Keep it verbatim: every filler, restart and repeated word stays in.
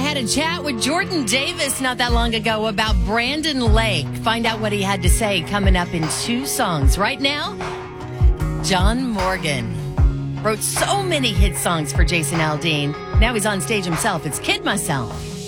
had a chat with Jordan Davis not that long ago about Brandon Lake. Find out what he had to say coming up in two songs. Right now, John Morgan wrote so many hit songs for Jason Aldean. Now he's on stage himself. It's Kid Myself.